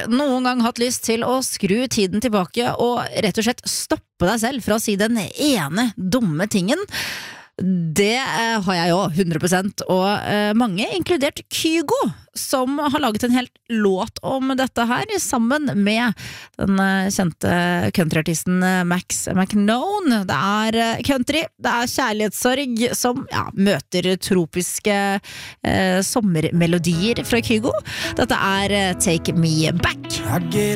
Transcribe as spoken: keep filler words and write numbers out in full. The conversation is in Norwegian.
noen gang hatt lyst til å skru tiden tilbake og rett og slett stoppe deg selv fra å si den ene dumme tingen? Det eh, har jeg jo, hundre prosent, og eh, mange, inkludert Kygo, som har laget en helt låt om dette her, sammen med den eh, kjente countryartisten eh, Max McKnone. Det er eh, country, det er kjærlighetssorg som ja, møter tropiske eh, sommermelodier fra Kygo. Dette er eh, Take Me Back.